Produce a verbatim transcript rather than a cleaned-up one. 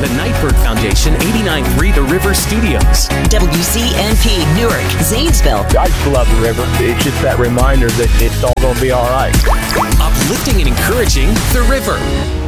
the Nightbird Foundation, eighty-nine point three The River Studios. W C N P, Newark, Zanesville. I just love the river. It's just that reminder that it's all going to be all right. Uplifting and encouraging The River.